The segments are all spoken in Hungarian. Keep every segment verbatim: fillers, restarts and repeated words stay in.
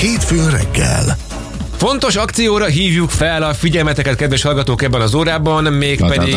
Hétfőn reggel. Fontos akcióra hívjuk fel a figyelmeteket, kedves hallgatók, ebben az órában, mégpedig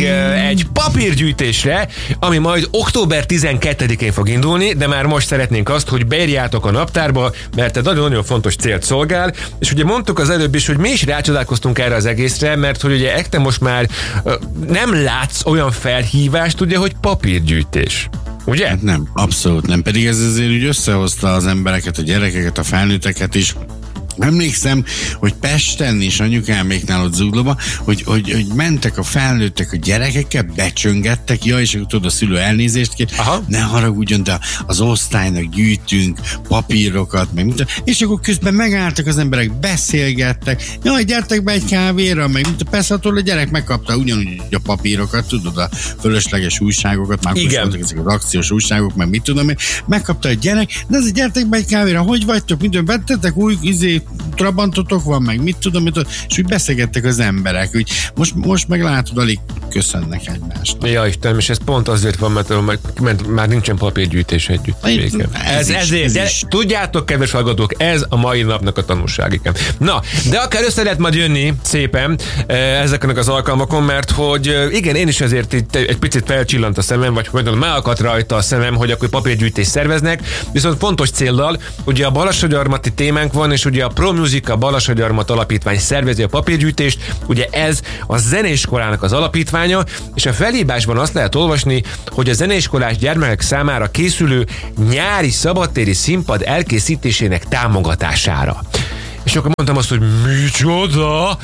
egy papírgyűjtésre, ami majd október tizenkettedikén fog indulni, de már most szeretnénk azt, hogy beírjátok a naptárba, mert egy nagyon-nagyon fontos célt szolgál, és ugye mondtuk az előbb is, hogy mi is rácsodálkoztunk erre az egészre, mert hogy ugye ekte most már nem látsz olyan felhívást, ugye, hogy papírgyűjtés. Ugye? Hát nem, abszolút nem. Pedig ez azért úgy összehozta az embereket, a gyerekeket, a felnőtteket is. Emlékszem, hogy Pesten és anyukáméknál ott Zuglóban, hogy, hogy, hogy mentek a felnőttek a gyerekekkel, becsöngettek, ja, és akkor tudod, a szülő elnézést kér, ne haragudjon, de az osztálynak gyűjtünk papírokat, meg mit, és akkor közben megálltak az emberek, beszélgettek, jaj, gyertek be egy kávéra, meg mit, persze attól a gyerek megkapta ugyanúgy a papírokat, tudod, a fölösleges újságokat, már voltak ezek az akciós újságok, meg mit tudom én, megkapta a gyerek, de ez gyertek be egy kávéra, hogy vagytok, mit vettetek új izé, trabantotok van, meg mit tudom, mit tudom, és úgy beszélgettek az emberek, úgy most, most meg látod, alig köszönnek egymásnak. Ja, Istenem, és ez pont azért van, mert, mert már nincsen papírgyűjtés együtt. Ez, ez, ez ezért, ez is. Tudjátok, kedves hallgatók, ez a mai napnak a tanulság, igen. Na, de akár össze lehet majd jönni szépen ezeknek az alkalmakon, mert hogy igen, én is azért itt egy picit felcsillant a szemem, vagy hogy már akadt rajta a szemem, hogy akkor papírgyűjtést szerveznek, viszont fontos céllal, ugye a Balassagyarmati témánk van, és ugye a Pro Music, a Balassagyarmat alapítvány szervezi a papírgyűjtést, ugye ez a zeneiskolának az alapítványa, és a felhívásban azt lehet olvasni, hogy a zeneiskolás gyermekek számára készülő nyári szabadtéri színpad elkészítésének támogatására. És akkor mondtam azt, hogy micsoda?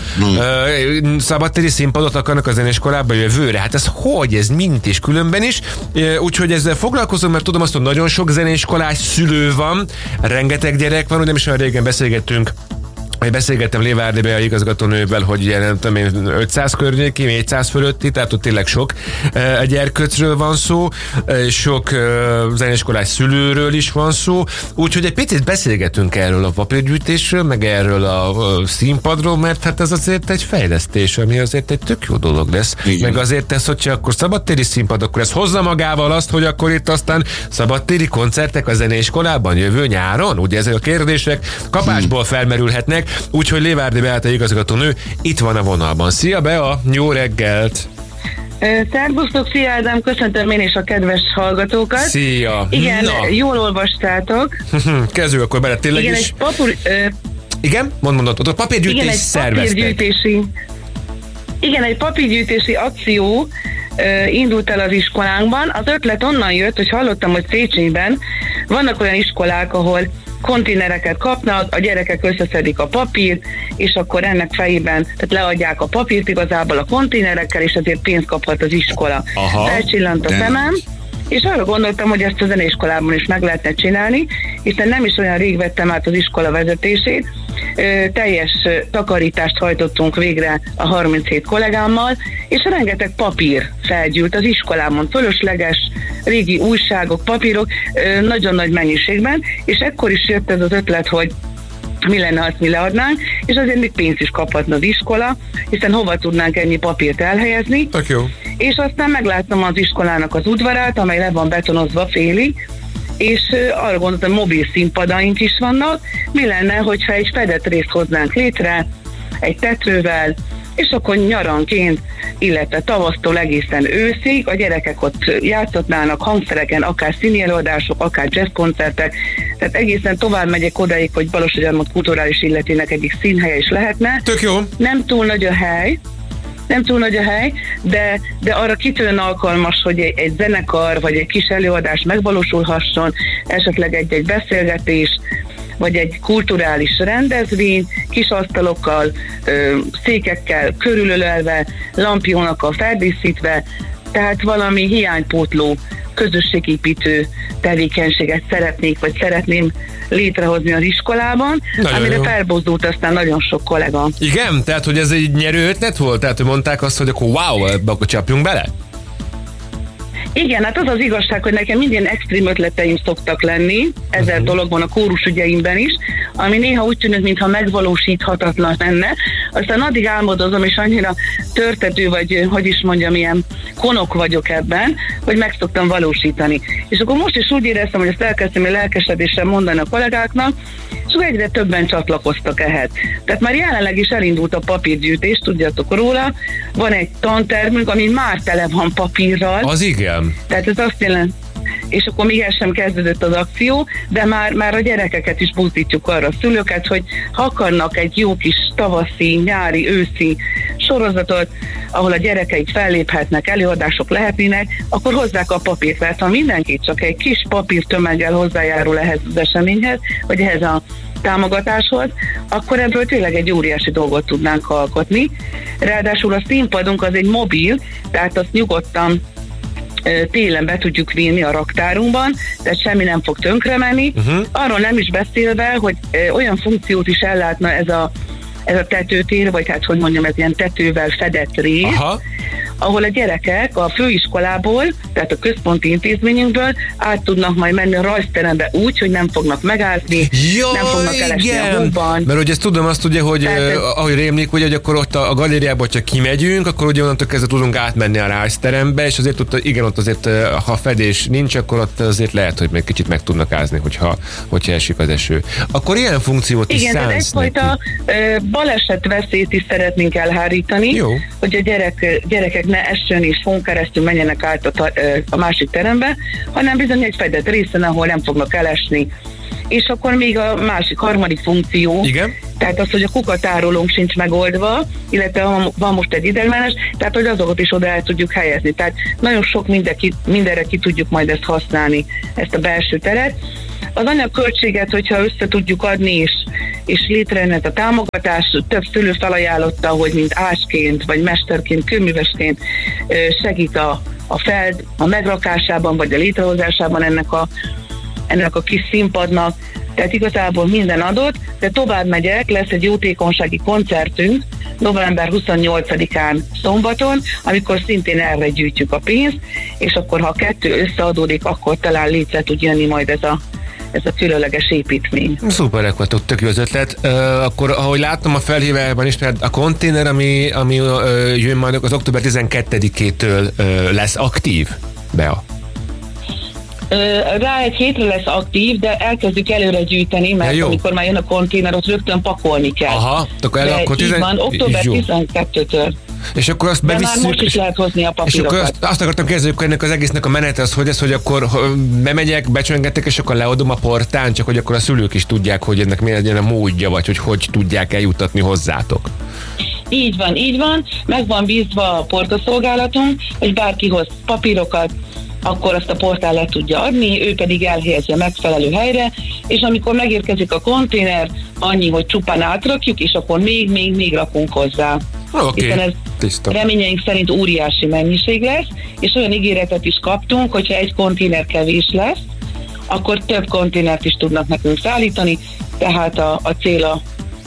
Mm. Szabadtéri színpadot akarnak a zeneiskolába jövőre. Hát ez hogy? Ez mint és különben is. Úgyhogy ezzel foglalkozom, mert tudom azt, hogy nagyon sok zeneiskolás szülő van, rengeteg gyerek van, ugye mi sem régen beszélgettünk, hogy beszélgettem Lévárdi a igazgatónővel, hogy ilyen, nem tudom én, ötszáz környéki, négyszáz fölötti, tehát ott tényleg sok uh, gyerkőcről van szó, uh, sok uh, zeneiskolás szülőről is van szó, úgyhogy egy picit beszélgetünk erről a papírgyűjtésről, meg erről a uh, színpadról, mert hát ez azért egy fejlesztés, ami azért egy tök jó dolog lesz. Igen. Meg azért ez, hogyha akkor szabadtéri színpad, akkor ez hozza magával azt, hogy akkor itt aztán szabadtéri koncertek a zeneiskolában jövő nyáron? Ugye ezek a kérdések kapásból felmerülhetnek. Úgyhogy Lévárdi Beáta igazgatónő itt van a vonalban. Szia Bea, jó reggelt! Szerbusztok, szia Ádám, köszöntöm én is a kedves hallgatókat. Szia! Igen, na. Jól olvastátok. Kezdjük akkor bele, tényleg igen, is. Egy papur, ö... Igen? Mondd, mondod, a papírgyűjtés igen, egy szerveztek. Papírgyűjtési... Igen, egy papírgyűjtési akció ö, indult el az iskolánkban. Az ötlet onnan jött, hogy hallottam, hogy Széchenyben vannak olyan iskolák, ahol konténereket kapnak, a gyerekek összeszedik a papírt, és akkor ennek fejében, tehát leadják a papírt igazából a konténerekkel, és ezért pénzt kaphat az iskola. Felcsillant a szemem, és arra gondoltam, hogy ezt a zeneiskolában is meg lehetne csinálni, hiszen nem is olyan rég vettem át az iskola vezetését, ö, teljes takarítást hajtottunk végre a harminchét kollégámmal, és rengeteg papír felgyűlt az iskolámon, fölösleges, régi újságok, papírok, ö, nagyon nagy mennyiségben, és ekkor is jött ez az ötlet, hogy mi lenne, azt mi leadnánk, és azért még pénzt is kaphatna az iskola, hiszen hova tudnánk ennyi papírt elhelyezni. Tök jó. És aztán megláttam az iskolának az udvarát, amely le van betonozva félig, és arra gondoltam, mobil színpadaink is vannak. Mi lenne, hogyha egy fedett részt hoznánk létre, egy tetővel, és akkor nyaranként, illetve tavasztól egészen őszig a gyerekek ott játszhatnának hangszereken, akár színi előadások, akár jazzkoncertek, tehát egészen tovább megyek odaig, hogy Balassagyarmat kulturális illetének egyik színhelye is lehetne. Tök jó. Nem túl nagy a hely, nem túl nagy a hely, de, de arra kitűnően alkalmas, hogy egy, egy zenekar vagy egy kis előadás megvalósulhasson, esetleg egy-egy beszélgetés, vagy egy kulturális rendezvény, kis asztalokkal, ö, székekkel körülölelve, lampionakkal feldíszítve, tehát valami hiánypótló, közösségépítő tevékenységet szeretnék, vagy szeretném létrehozni az iskolában, nagyon amire jó. Felbozdult aztán nagyon sok kollega. Igen? Tehát, hogy ez egy nyerő ötlet volt? Tehát, hogy mondták azt, hogy akkor wow, ebbe akkor csapjunk bele? Igen, hát az az igazság, hogy nekem minden extrém ötleteim szoktak lenni, ezer uh-huh. dologban, a kórusügyeimben is, ami néha úgy tűnik, mintha megvalósíthatatlan lenne, aztán addig álmodozom, és annyira törtető, vagy hogy is mondjam, ilyen konok vagyok ebben, hogy meg szoktam valósítani. És akkor most is úgy éreztem, hogy ezt elkezdtem egy lelkesedéssel mondani a kollégáknak, és egyre többen csatlakoztak ehhez. Tehát már jelenleg is elindult a papírgyűjtés, tudjátok róla, van egy tantermünk, ami már tele van papírral. Az igen. Tehát ez azt jelenti, és akkor még el sem kezdődött az akció, de már, már a gyerekeket is buzdítjuk arra, a szülőket, hogy ha akarnak egy jó kis tavaszi, nyári, őszi sorozatot, ahol a gyerekeik felléphetnek, előadások lehetnének, akkor hozzák a papírt, mert ha mindenki csak egy kis papírtömeggel hozzájárul ehhez az eseményhez, vagy ehhez a támogatáshoz, akkor ebből tényleg egy óriási dolgot tudnánk alkotni. Ráadásul a színpadunk az egy mobil, tehát azt nyugodtan télen be tudjuk vinni a raktárunkban, tehát semmi nem fog tönkre menni. Uh-huh. Arról nem is beszélve, hogy olyan funkciót is ellátna ez a, ez a tetőtér, vagy hát hogy mondjam, ez ilyen tetővel fedett rész, aha, ahol a gyerekek a főiskolából, tehát a központi intézményünkből át tudnak majd menni a rajzterembe úgy, hogy nem fognak megállni, Jaj, nem fognak elesni igen. a hóban. Mert ugye ezt tudom, azt ugye, hogy tehát, uh, ahogy rémlik, ugye, hogy akkor ott a, a galériából, hogyha kimegyünk, akkor ugye onnantól kezdve tudunk átmenni a rajzterembe, és azért ott, igen, ott azért, ha fedés nincs, akkor ott azért lehet, hogy még kicsit meg tudnak ázni, hogyha, hogyha esik az eső. Akkor ilyen funkciót is igen, szánsz egyfajta balesetveszélyt is szeretnénk elhárítani, jó, hogy a gyerek, gyerekek ne essen és fón keresztül menjenek át a, a másik terembe, hanem bizony egy fedett részen, ahol nem fognak elesni. És akkor még a másik, harmadik funkció, igen, tehát az, hogy a kukatárolónk sincs megoldva, illetve van most egy ideiglenes, tehát hogy azokat is oda el tudjuk helyezni. Tehát nagyon sok mindenki, mindenre ki tudjuk majd ezt használni, ezt a belső teret. Az anyagköltséget, hogyha össze tudjuk adni, és, és létrejön ez a támogatás, több szülő felajánlotta, hogy mint ásként, vagy mesterként, kőművesként segít a, a feld a megrakásában, vagy a létrehozásában ennek a, ennek a kis színpadnak. Tehát igazából minden adott, de tovább megyek, lesz egy jótékonysági koncertünk november huszonnyolcadikán szombaton, amikor szintén erre gyűjtjük a pénzt, és akkor ha a kettő összeadódik, akkor talán létre tud jönni majd ez a ez a különleges építmény. Szuperek voltok, tök jó az ötlet. Uh, akkor, ahogy láttam a felhívásban is, mert a konténer, ami, ami uh, jön majd, az október tizenkettedikétől uh, lesz aktív, Bea? Rá egy hétre lesz aktív, de elkezdjük előre gyűjteni, mert ja, amikor már jön a konténer, ott rögtön pakolni kell. Aha, akkor el, akkor tizen... van, október tizenkettőtől. És akkor azt de bevisszük, már most is lehet hozni a papírokat. És akkor azt, azt akartam kezdeni, hogy ennek az egésznek a menete az, hogy ez, hogy akkor bemegyek, becsöngetek, és akkor leadom a portán, csak hogy akkor a szülők is tudják, hogy ennek mi legyen a módja, vagy hogy hogy tudják eljutatni hozzátok. Így van, így van. Meg van bízva a portaszolgálatunk, hogy bárki hoz papírokat, akkor azt a portál le tudja adni, ő pedig elhelyezi a megfelelő helyre, és amikor megérkezik a konténer, annyi, hogy csupán átrakjuk, és akkor még, még, még rakunk hozzá. Okay. Hiszen ez tiszta. Reményeink szerint óriási mennyiség lesz, és olyan ígéretet is kaptunk, hogyha egy konténer kevés lesz, akkor több konténert is tudnak nekünk szállítani, tehát a, a cél a,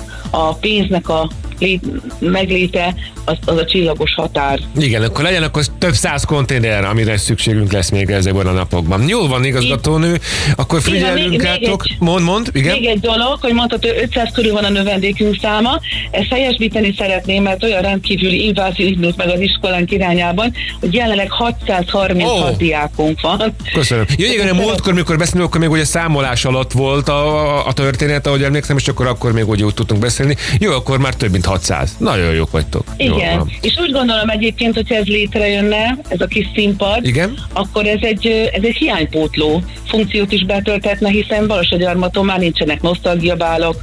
a pénznek a lé, megléte, az, az a csillagos határ. Igen, akkor legyen akkor több száz konténer, amire szükségünk lesz még ezekben a napokban. Jól van, igazgatónő, akkor figyelünk rátok. Mond, mond, igen. Még egy dolog, hogy mondható, ötszáz körül van a növendékünk száma, ezt helyesbíteni szeretném, mert olyan rendkívüli invázió indult meg az iskolánk irányában, hogy jelenleg hatszázharminchat oh. diákunk van. Köszönöm. Jó, igen, a múltkor, mikor beszélünk, akkor még ugye számolás alatt volt a, a történet, ahogy emlékszem, és akkor, akkor még ugye úgy tudtunk beszélni. Jó, akkor már több mint hatszáz. Nagyon jók vagytok. Igen, és úgy gondolom egyébként, hogyha ez létrejönne, ez a kis színpad, igen? akkor ez egy, ez egy hiánypótló funkciót is betölthetne, hiszen Balassagyarmaton már nincsenek nosztalgiabálok,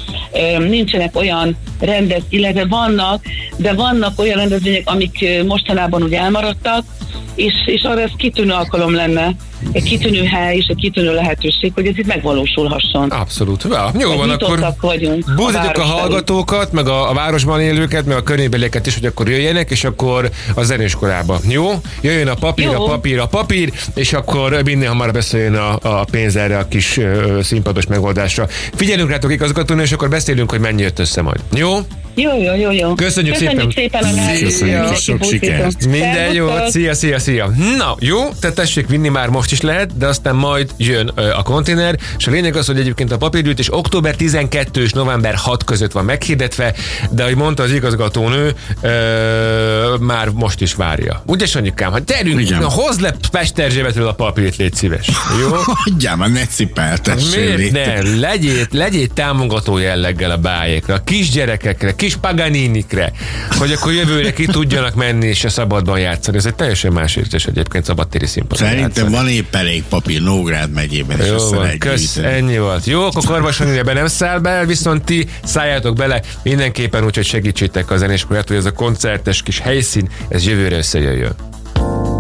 nincsenek olyan rendez, illetve vannak, de vannak olyan rendezvények, amik mostanában ugye elmaradtak, és, és arra ez kitűnő alkalom lenne, egy kitűnő hely és egy kitűnő lehetőség, hogy ez itt megvalósulhasson. Abszolút. Ja, jó van, akkor búzítjuk a, a hallgatókat, meg a, a városban élőket, meg a környébelieket is, hogy akkor jöjjenek, és akkor a zenéskolába. Jó? Jöjjön a papír, jó. a papír, a papír, és akkor minél hamar beszéljön a, a pénz erre a kis uh, színpados megoldásra. Figyelünk rátok, igazgatónő, és akkor beszélünk, hogy mennyi jött össze majd. Jó? Jó, jó, jó, jó. Köszönjük, Köszönjük szépen. szépen a Köszönjük, sok sikert. Minden jót, szia, szia, szia. Na, jó, te tessék vinni már most is lehet, de aztán majd jön ö, a konténer, és a lényeg az, hogy egyébként a papírgyűjtés október tizenkettő és november hat között van meghirdetve, de ahogy mondta az igazgatónő, ö, már most is várja. Ugye, Sanyikám? Hát gyerünk, hozd le Pesterzsébetről a papírt, légy szíves. Jó? Hagyjál már, ne cipeltessél. Miért ne? Legyél, legyél támogató jelleggel a bájékra, a kisgyerekekre, kis Paganinikre, hogy akkor jövőre ki tudjanak menni és a szabadban játszani. Ez egy teljesen más érzés egyébként szabadtéri színpadon. Szerintem játszani. van épp elég papír Nógrád megyében. Jó van, kösz, ennyi volt. Jó, akkor Karvasony ebben nem száll be, viszont ti szálljátok bele mindenképpen úgy, hogy segítsétek a zenéskolát, hogy ez a koncertes kis helyszín, ez jövőre összejöjjön.